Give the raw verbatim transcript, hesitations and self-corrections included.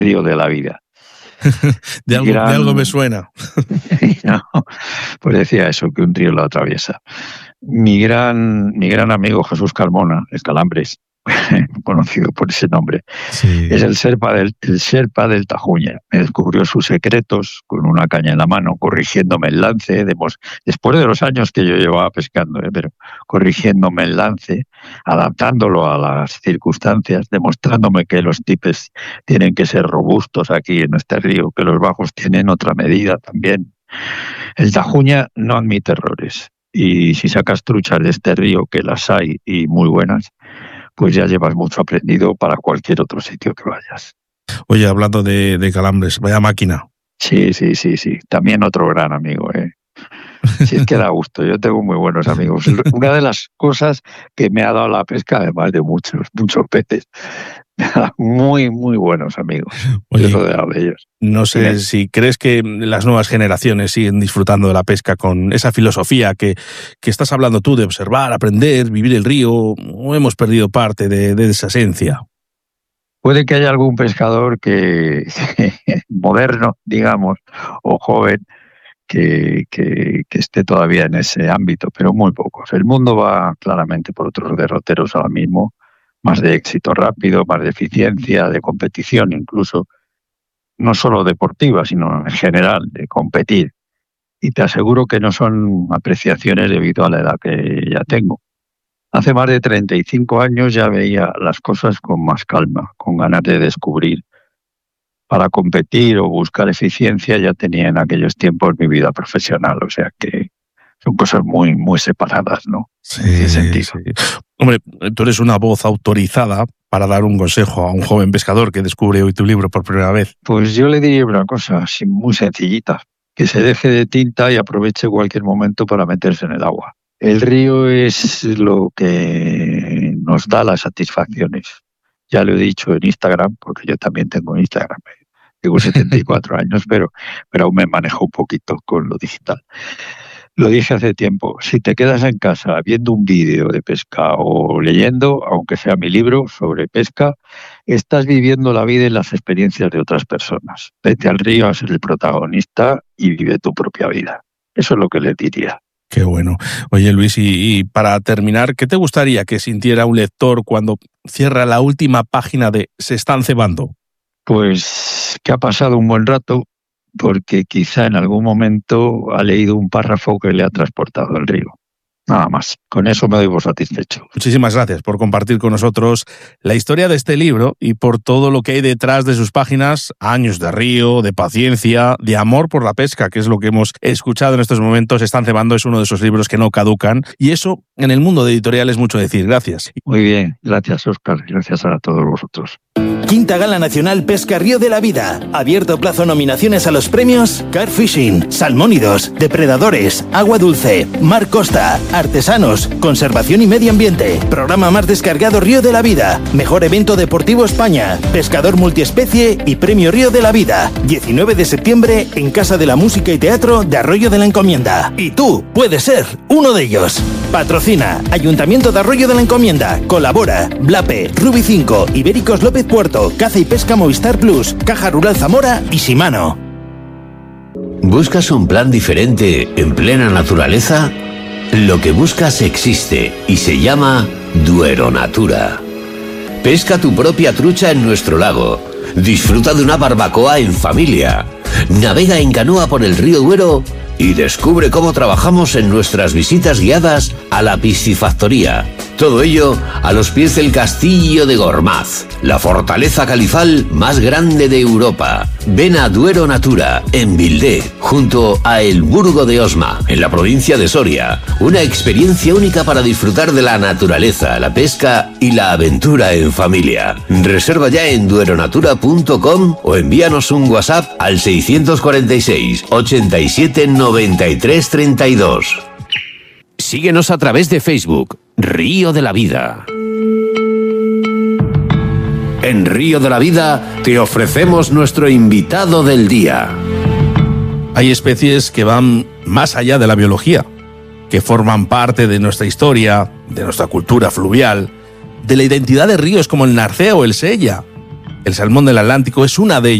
río de la vida. de, algo, gran... de algo me suena. No, pues decía eso, que un río lo atraviesa. Mi gran, mi gran amigo Jesús Carmona, Escalambres, conocido por ese nombre, sí. es el Sherpa del, el Sherpa del Tajuña. Me descubrió sus secretos con una caña en la mano, corrigiéndome el lance, de, después de los años que yo llevaba pescando, ¿eh? pero corrigiéndome el lance, adaptándolo a las circunstancias, demostrándome que los tipes tienen que ser robustos aquí en este río, que los bajos tienen otra medida también. El Tajuña no admite errores, y si sacas truchas de este río, que las hay y muy buenas, pues ya llevas mucho aprendido para cualquier otro sitio que vayas. Oye, hablando de, de Calambres, vaya máquina. Sí, sí, sí, sí. También otro gran amigo, ¿eh? Sí, es que da gusto. Yo tengo muy buenos amigos. Una de las cosas que me ha dado la pesca, además de muchos, muchos peces, muy, muy buenos amigos. Oye, Yo rodeado de ellos. No sé ¿Sí? si crees que las nuevas generaciones siguen disfrutando de la pesca con esa filosofía que, que estás hablando tú de observar, aprender, vivir el río, o hemos perdido parte de, de esa esencia. Puede que haya algún pescador que moderno, digamos, o joven, que, que, que esté todavía en ese ámbito, pero muy pocos. El mundo va claramente por otros derroteros ahora mismo, más de éxito rápido, más de eficiencia, de competición incluso, no solo deportiva, sino en general, de competir. Y te aseguro que no son apreciaciones debido a la edad que ya tengo. Hace más de treinta y cinco años ya veía las cosas con más calma, con ganas de descubrir. Para competir o buscar eficiencia ya tenía en aquellos tiempos mi vida profesional, o sea que son cosas muy, muy separadas, ¿no? Sí, en ese sentido. Sí. Hombre, tú eres una voz autorizada para dar un consejo a un joven pescador que descubre hoy tu libro por primera vez. Pues yo le diría una cosa muy sencillita, que se deje de tinta y aproveche cualquier momento para meterse en el agua. El río es lo que nos da las satisfacciones. Ya lo he dicho en Instagram, porque yo también tengo Instagram. Tengo setenta y cuatro años, pero, pero aún me manejo un poquito con lo digital. Lo dije hace tiempo, si te quedas en casa viendo un vídeo de pesca o leyendo, aunque sea mi libro sobre pesca, estás viviendo la vida y las experiencias de otras personas. Vete al río a ser el protagonista y vive tu propia vida. Eso es lo que le diría. Qué bueno. Oye, Luis, y, y para terminar, ¿qué te gustaría que sintiera un lector cuando cierra la última página de Se están cebando? Pues que ha pasado un buen rato, porque quizá en algún momento ha leído un párrafo que le ha transportado al río. Nada más. Con eso me doy por satisfecho. Muchísimas gracias por compartir con nosotros la historia de este libro y por todo lo que hay detrás de sus páginas. Años de río, de paciencia, de amor por la pesca, que es lo que hemos escuchado en estos momentos. Están cebando, es uno de esos libros que no caducan. Y eso, en el mundo de editorial, es mucho decir. Gracias. Muy bien. Gracias, Óscar. Gracias a todos vosotros. Quinta Gala Nacional Pesca Río de la Vida. Abierto plazo nominaciones a los premios Car Fishing, Salmónidos, Depredadores, Agua Dulce, Mar Costa, Artesanos, Conservación y Medio Ambiente. Programa más descargado Río de la Vida. Mejor evento deportivo España. Pescador multiespecie y Premio Río de la Vida. diecinueve de septiembre en Casa de la Música y Teatro de Arroyo de la Encomienda. Y tú puedes ser uno de ellos. Patrocina Ayuntamiento de Arroyo de la Encomienda. Colabora Blape, Rubi cinco, Ibéricos López Puerto, Caza y Pesca Movistar Plus, Caja Rural Zamora y Shimano. ¿Buscas un plan diferente en plena naturaleza? Lo que buscas existe y se llama Duero Natura. Pesca tu propia trucha en nuestro lago. Disfruta de una barbacoa en familia. Navega en canoa por el río Duero y descubre cómo trabajamos en nuestras visitas guiadas a la piscifactoría. Todo ello a los pies del Castillo de Gormaz, la fortaleza califal más grande de Europa. Ven a Duero Natura, en Vildé, junto a El Burgo de Osma, en la provincia de Soria. Una experiencia única para disfrutar de la naturaleza, la pesca y la aventura en familia. Reserva ya en dueronatura punto com o envíanos un WhatsApp al seiscientos cuarenta y seis, ochenta y siete, noventa y tres, treinta y dos. Síguenos a través de Facebook, Río de la Vida. En Río de la Vida te ofrecemos nuestro invitado del día. Hay especies que van más allá de la biología, que forman parte de nuestra historia, de nuestra cultura fluvial, de la identidad de ríos como el Narcea o el Sella. El salmón del Atlántico es una de ellas.